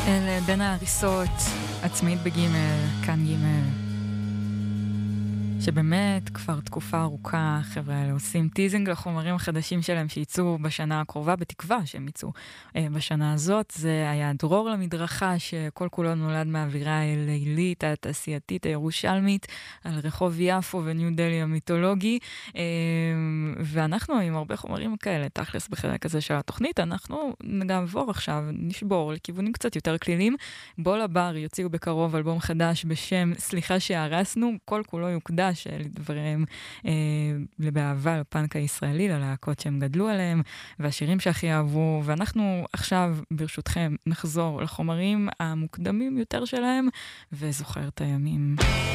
אל בין ההריסות, עצמאית בגימל, כאן גימל. שבאמת כבר תקופה ארוכה החבר'ה האלה עושים טיזינג לחומרים החדשים שלהם שיצאו בשנה הקרובה, בתקווה שהם יצאו בשנה הזאת. זה היה דרור למדרכה שכל כולו נולד מהאווירה הלילית, התעשייתית, הירושלמית, על רחוב יפו וניו דלי המיתולוגי. ואנחנו עם הרבה חומרים כאלה, תכלס בחלק הזה של התוכנית, אנחנו נעבור עכשיו, נשבור לכיוונים קצת יותר כלילים. בול הבר יוציאו בקרוב אלבום חדש בשם סליחה שהרסנו, כל כולו יוקדש לדברים לבאהבה לפאנק הישראלי, ללהקות שהם גדלו עליהם, והשירים שהכי אהבו, ואנחנו עכשיו ברשותכם נחזור לחומרים המוקדמים יותר שלהם, וזוכר את הימים.